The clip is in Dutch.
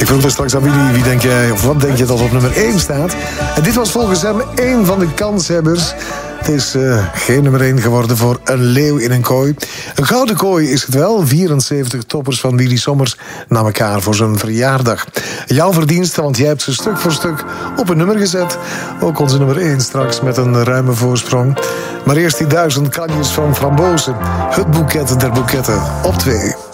Ik vroeg er straks aan Willy, wie denk jij, of wat denk je dat op nummer 1 staat? En dit was volgens hem één van de kanshebbers. Het is geen nummer 1 geworden voor Een leeuw in een kooi. Een gouden kooi is het wel. 74 toppers van Willy Sommers na elkaar voor zijn verjaardag. Jouw verdienste, want jij hebt ze stuk voor stuk op een nummer gezet. Ook onze nummer 1 straks met een ruime voorsprong. Maar eerst die 1000 kanjes van Frambozen. Het boeket der boeketten op 2.